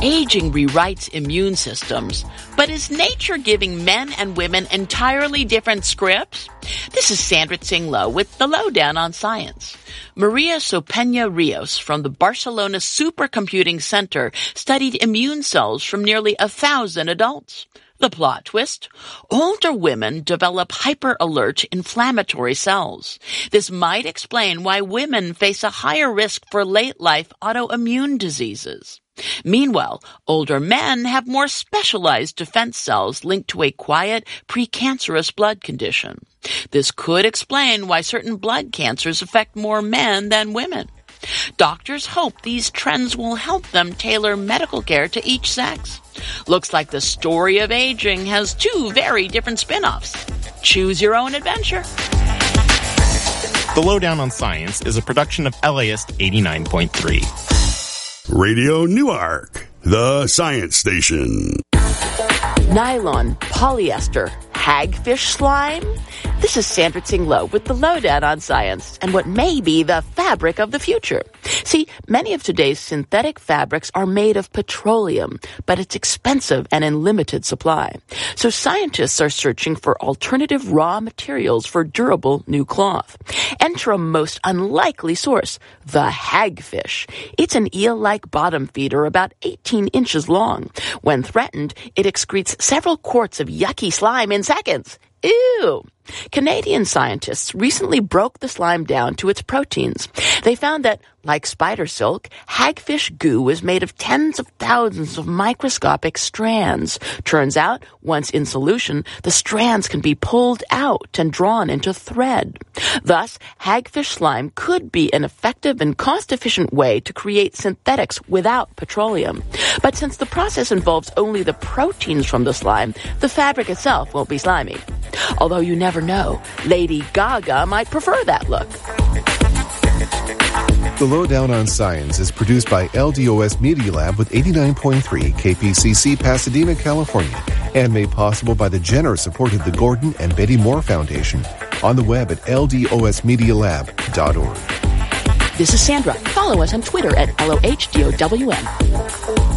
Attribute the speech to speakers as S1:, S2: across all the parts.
S1: Aging rewrites immune systems, but is nature giving men and women entirely different scripts? This is Sandra Tsing Loh with the Lowdown on Science. Maria Sopena Rios from the Barcelona Supercomputing Center studied immune cells from nearly 1,000 adults. The plot twist: older women develop hyper-alert inflammatory cells. This might explain why women face a higher risk for late-life autoimmune diseases. Meanwhile, older men have more specialized defense cells linked to a quiet, precancerous blood condition. This could explain why certain blood cancers affect more men than women. Doctors hope these trends will help them tailor medical care to each sex. Looks like the story of aging has two very different spin-offs. Choose your own adventure.
S2: The Lowdown on Science is a production of LAist 89.3.
S3: Radio Newark, the science station.
S1: Nylon, polyester, hagfish slime? This is Sandra Tsing Loh with the Lowdown on Science and what may be the fabric of the future. See, many of today's synthetic fabrics are made of petroleum, but it's expensive and in limited supply. So scientists are searching for alternative raw materials for durable new cloth. Enter a most unlikely source, the hagfish. It's an eel-like bottom feeder about 18 inches long. When threatened, it excretes several quarts of yucky slime in seconds. Ew! Canadian scientists recently broke the slime down to its proteins. They found that, like spider silk, hagfish goo is made of tens of thousands of microscopic strands. Turns out, once in solution, the strands can be pulled out and drawn into thread. Thus, hagfish slime could be an effective and cost-efficient way to create synthetics without petroleum. But since the process involves only the proteins from the slime, the fabric itself won't be slimy. Although you never know, Lady Gaga might prefer that look.
S4: The Lowdown on Science is produced by LDOS Media Lab with 89.3 KPCC, Pasadena, California, and made possible by the generous support of the Gordon and Betty Moore Foundation on the web at ldosmedialab.org.
S1: This is Sandra. Follow us on Twitter at LOHDOWM.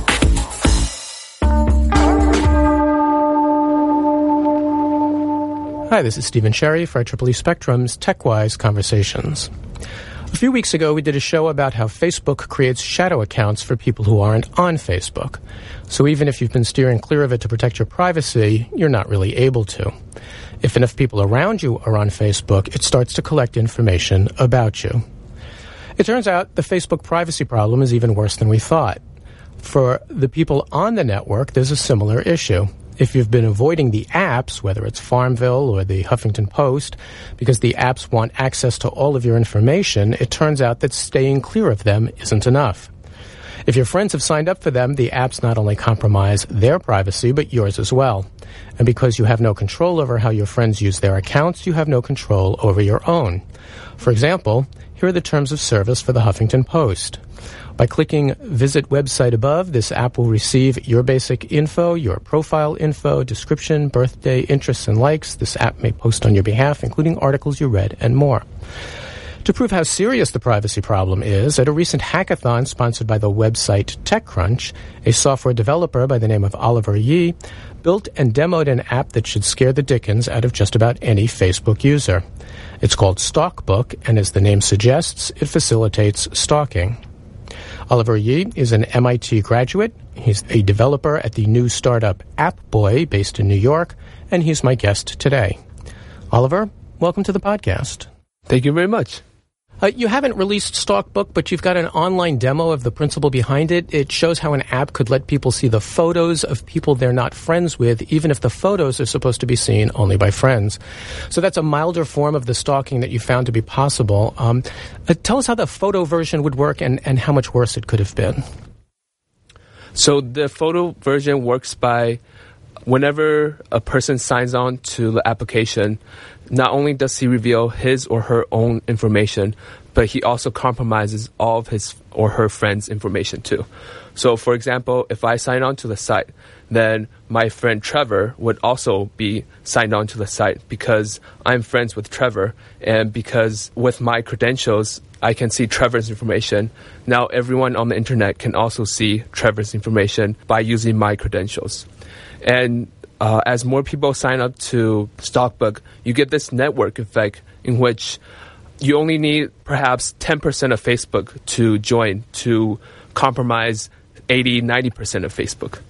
S5: Hi, this is Stephen Sherry for IEEE Spectrum's TechWise Conversations. A few weeks ago, we did a show about how Facebook creates shadow accounts for people who aren't on Facebook. So even if you've been steering clear of it to protect your privacy, you're not really able to. If enough people around you are on Facebook, it starts to collect information about you. It turns out the Facebook privacy problem is even worse than we thought. For the people on the network, there's a similar issue. If you've been avoiding the apps, whether it's Farmville or the Huffington Post, because the apps want access to all of your information, it turns out that staying clear of them isn't enough. If your friends have signed up for them, the apps not only compromise their privacy, but yours as well. And because you have no control over how your friends use their accounts, you have no control over your own. For example, here are the terms of service for the Huffington Post. By clicking Visit Website above, this app will receive your basic info, your profile info, description, birthday, interests, and likes. This app may post on your behalf, including articles you read and more. To prove how serious the privacy problem is, at a recent hackathon sponsored by the website TechCrunch, a software developer by the name of Oliver Yee built and demoed an app that should scare the dickens out of just about any Facebook user. It's called Stalkbook, and as the name suggests, it facilitates stalking. Oliver Yee is an MIT graduate. He's a developer at the new startup AppBoy based in New York, and he's my guest today. Oliver, welcome to the podcast.
S6: Thank you very much.
S5: You haven't released Stalkbook, but you've got an online demo of the principle behind it. It shows how an app could let people see the photos of people they're not friends with, even if the photos are supposed to be seen only by friends. So that's a milder form of the stalking that you found to be possible. Tell us how the photo version would work and how much worse it could have been.
S6: So the photo version works by whenever a person signs on to the application, not only does he reveal his or her own information, but he also compromises all of his or her friends' information too. So, for example, if I sign on to the site, then my friend Trevor would also be signed on to the site because I'm friends with Trevor, and because with my credentials, I can see Trevor's information. Now everyone on the internet can also see Trevor's information by using my credentials. And as more people sign up to Stockbook, you get this network effect in which you only need perhaps 10% of Facebook to join to compromise 80-90% of Facebook.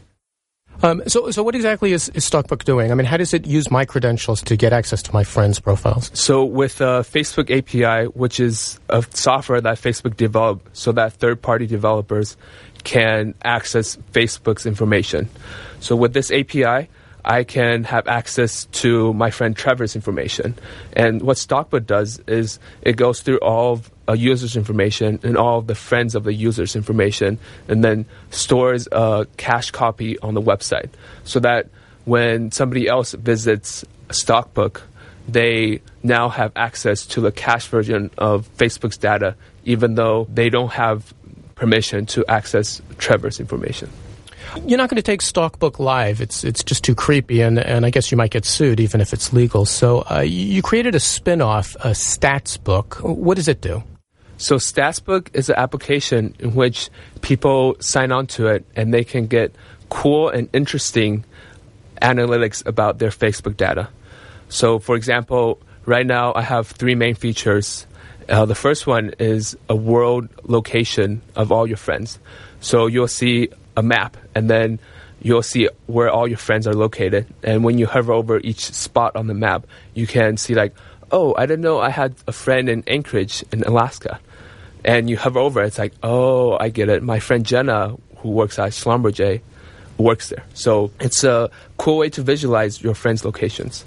S5: So what exactly is Stockbook doing? I mean, how does it use my credentials to get access to my friends' profiles?
S6: So with Facebook API, which is a software that Facebook developed so that third-party developers can access Facebook's information. So with this API, I can have access to my friend Trevor's information. And what Stockbook does is it goes through all of a user's information and all of the friends of the user's information, and then stores a cached copy on the website so that when somebody else visits Stockbook, they now have access to the cached version of Facebook's data, even though they don't have permission to access Trevor's information.
S5: You're not going to take Stockbook live. It's just too creepy, and I guess you might get sued even if it's legal. So you created a spin-off, a Statsbook. What does it do?
S6: So Statsbook is an application in which people sign on to it and they can get cool and interesting analytics about their Facebook data. So for example, right now I have 3 main features. The first one is a world location of all your friends. So you'll see a map, and then you'll see where all your friends are located. And when you hover over each spot on the map, you can see like, oh, I didn't know I had a friend in Anchorage in Alaska. And you hover over, it's like, oh, I get it. My friend Jenna, who works at Schlumberger, works there. So it's a cool way to visualize your friends' locations.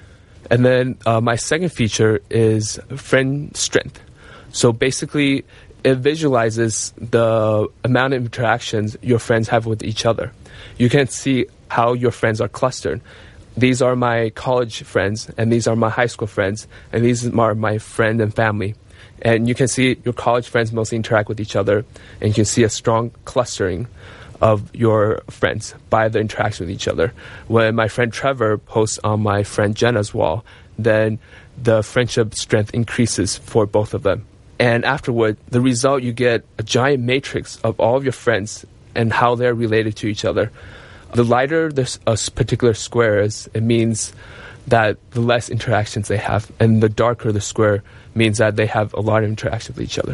S6: And then my second feature is friend strength. So basically, it visualizes the amount of interactions your friends have with each other. You can see how your friends are clustered. These are my college friends, and these are my high school friends, and these are my friend and family. And you can see your college friends mostly interact with each other, and you can see a strong clustering of your friends by the interaction with each other. When my friend Trevor posts on my friend Jenna's wall, then the friendship strength increases for both of them. And afterward, the result, you get a giant matrix of all of your friends and how they're related to each other. The lighter this a particular square is, it means that the less interactions they have, and the darker the square means that they have a lot of interaction with each other.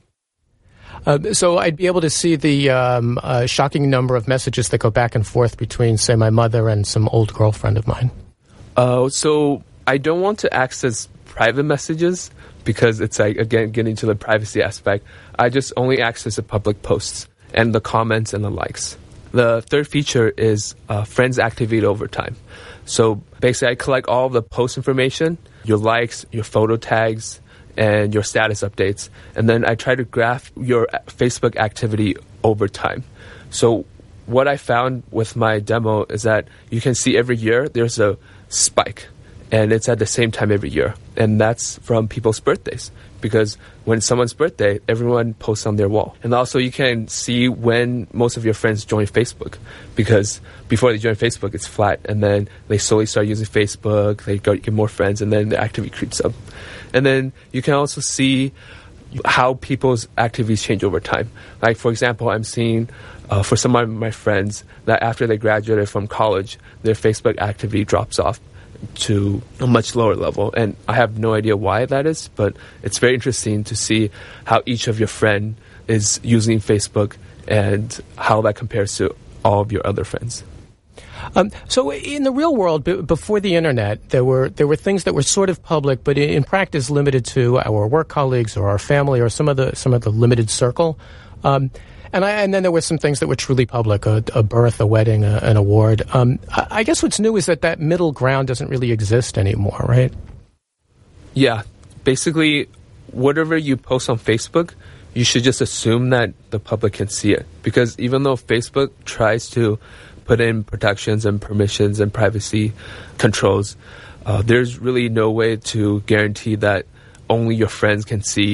S5: So I'd be able to see the shocking number of messages that go back and forth between, say, my mother and some old girlfriend of mine.
S6: So I don't want to access private messages because it's like, again, getting to the privacy aspect. I just only access the public posts and the comments and the likes. The third feature is friends activate over time. So basically, I collect all of the post information, your likes, your photo tags, and your status updates. And then I try to graph your Facebook activity over time. So what I found with my demo is that you can see every year there's a spike, and it's at the same time every year. And that's from people's birthdays, because when it's someone's birthday, everyone posts on their wall. And also you can see when most of your friends join Facebook, because before they join Facebook, it's flat, and then they slowly start using Facebook, they get more friends, and then the activity creeps up. And then you can also see how people's activities change over time. Like, for example, I'm seeing for some of my friends that after they graduated from college, their Facebook activity drops off to a much lower level. And I have no idea why that is, but it's very interesting to see how each of your friend is using Facebook and how that compares to all of your other friends.
S5: So in the real world, before the internet, there were things that were sort of public, but in practice limited to our work colleagues or our family or some of the limited circle. And then there were some things that were truly public, a birth, a wedding, an award. I guess what's new is that middle ground doesn't really exist anymore, right?
S6: Yeah. Basically, whatever you post on Facebook, you should just assume that the public can see it. Because even though Facebook tries to put in protections and permissions and privacy controls, there's really no way to guarantee that only your friends can see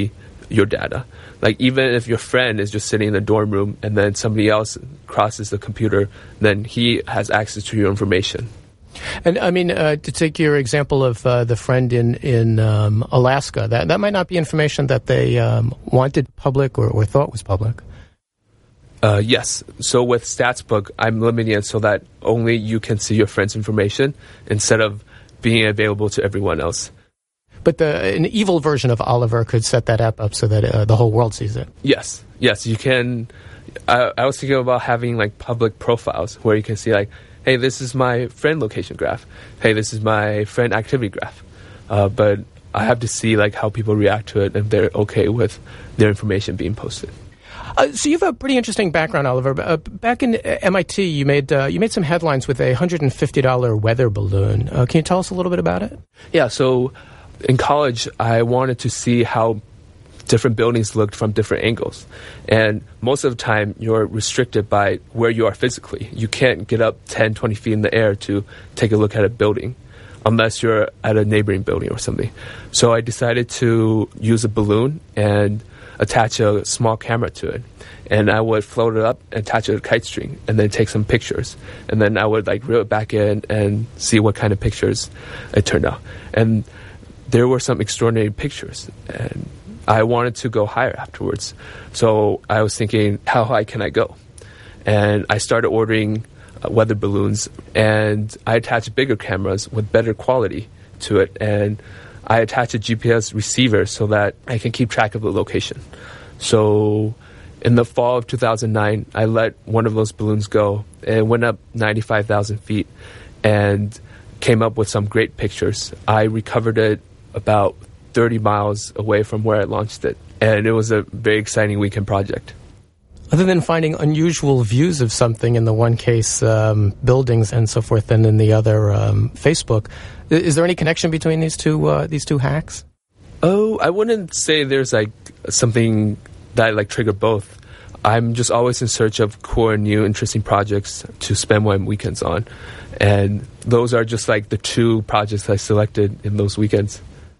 S6: your data. Like even if your friend is just sitting in the dorm room and then somebody else crosses the computer, then he has access to your information.
S5: And I mean, to take your example of the friend in Alaska, that might not be information that they wanted public or thought was public.
S6: Yes. So with Statsbook, I'm limiting it so that only you can see your friend's information instead of being available to everyone else.
S5: But an evil version of Oliver could set that app up so that the whole world sees it.
S6: Yes, you can. I was thinking about having like public profiles where you can see like, hey, this is my friend location graph. Hey, this is my friend activity graph. But I have to see like how people react to it and they're okay with their information being posted.
S5: So you have a pretty interesting background, Oliver. Back in MIT, you made some headlines with a $150 weather balloon. Can you tell us a little bit about it?
S6: Yeah, so in college, I wanted to see how different buildings looked from different angles. And most of the time, you're restricted by where you are physically. You can't get up 10, 20 feet in the air to take a look at a building unless you're at a neighboring building or something. So I decided to use a balloon and attach a small camera to it. And I would float it up, attach it to a kite string, and then take some pictures. And then I would like reel it back in and see what kind of pictures it turned out. And there were some extraordinary pictures. And I wanted to go higher afterwards. So I was thinking, how high can I go? And I started ordering weather balloons, and I attached bigger cameras with better quality to it. And I attached a GPS receiver so that I can keep track of the location. So in the fall of 2009, I let one of those balloons go. It went up 95,000 feet and came up with some great pictures. I recovered it about 30 miles away from where I launched it. And it was a very exciting weekend project.
S5: Other than finding unusual views of something, in the one case buildings and so forth, and in the other Facebook, is there any connection between these two hacks?
S6: Oh, I wouldn't say there's like something that like trigger both. I'm just always in search of cool and new, interesting projects to spend my weekends on. And those are just like the two projects I selected in those weekends.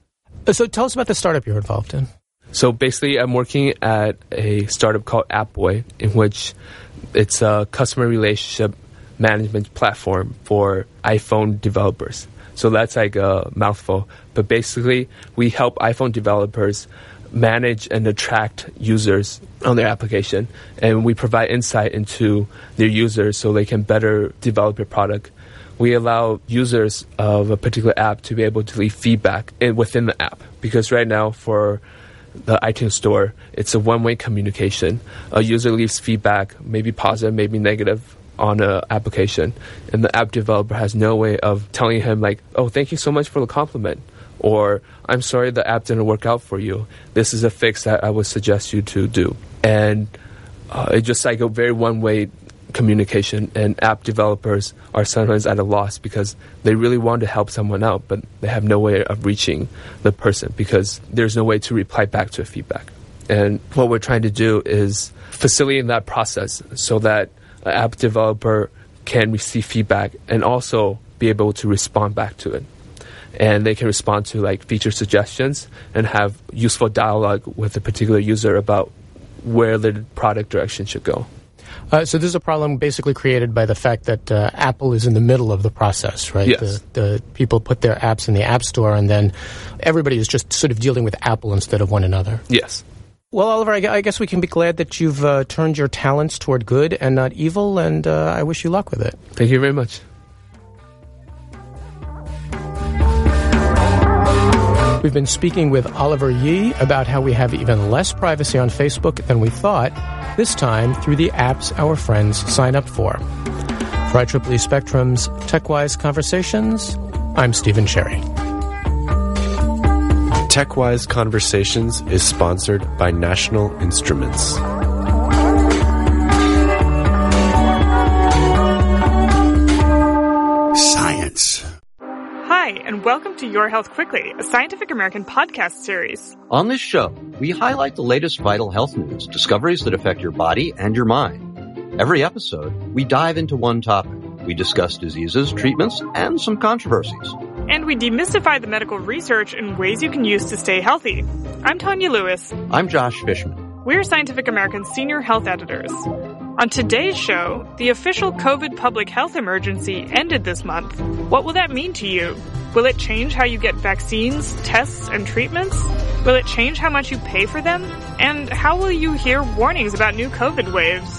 S5: So tell us about the startup you're involved in.
S6: So basically, I'm working at a startup called AppBoy, in which it's a customer relationship management platform for iPhone developers. So that's like a mouthful. But basically, we help iPhone developers manage and attract users on their application. And we provide insight into their users so they can better develop their product. We allow users of a particular app to be able to leave feedback within the app. Because right now, for the iTunes Store, it's a one-way communication. A user leaves feedback, maybe positive, maybe negative, on an application, and the app developer has no way of telling him like, oh, thank you so much for the compliment, or I'm sorry the app didn't work out for you. This is a fix that I would suggest you to do. And it's just like a very one-way communication, and app developers are sometimes at a loss because they really want to help someone out, but they have no way of reaching the person because there's no way to reply back to a feedback. And what we're trying to do is facilitate that process so that an app developer can receive feedback and also be able to respond back to it. And they can respond to like feature suggestions and have useful dialogue with a particular user about where the product direction should go.
S5: So this is a problem basically created by the fact that Apple is in the middle of the process, right?
S6: Yes.
S5: The people put their apps in the App Store, and then everybody is just sort of dealing with Apple instead of one another.
S6: Yes.
S5: Well, Oliver, I guess we can be glad that you've turned your talents toward good and not evil, and I wish you luck with it.
S6: Thank you very much.
S5: We've been speaking with Oliver Yee about how we have even less privacy on Facebook than we thought, this time through the apps our friends sign up for. For IEEE Spectrum's TechWise Conversations, I'm Stephen Cherry.
S7: TechWise Conversations is sponsored by National Instruments.
S3: Science.
S8: Hi, and welcome to Your Health Quickly, a Scientific American podcast series.
S9: On this show, we highlight the latest vital health news, discoveries that affect your body and your mind. Every episode, we dive into one topic. We discuss diseases, treatments, and some controversies.
S8: And we demystify the medical research and ways you can use to stay healthy. I'm Tanya Lewis.
S9: I'm Josh Fishman.
S8: We're Scientific American's senior health editors. On today's show, the official COVID public health emergency ended this month. What will that mean to you? Will it change how you get vaccines, tests, and treatments? Will it change how much you pay for them? And how will you hear warnings about new COVID waves?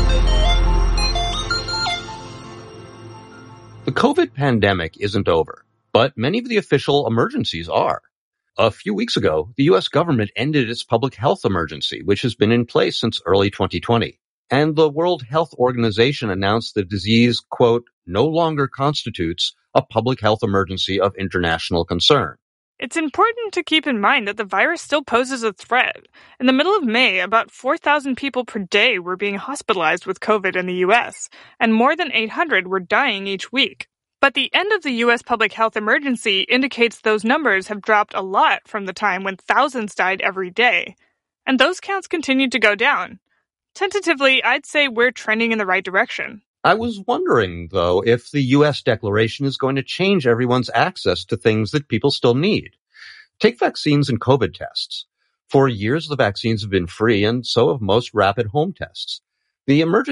S9: The COVID pandemic isn't over, but many of the official emergencies are. A few weeks ago, the U.S. government ended its public health emergency, which has been in place since early 2020. And the World Health Organization announced the disease, quote, no longer constitutes a public health emergency of international concern.
S8: It's important to keep in mind that the virus still poses a threat. In the middle of May, about 4,000 people per day were being hospitalized with COVID in the U.S., and more than 800 were dying each week. But the end of the U.S. public health emergency indicates those numbers have dropped a lot from the time when thousands died every day. And those counts continued to go down. Tentatively, I'd say we're trending in the right direction.
S9: I was wondering, though, if the U.S. declaration is going to change everyone's access to things that people still need. Take vaccines and COVID tests. For years, the vaccines have been free, and so have most rapid home tests. The emergency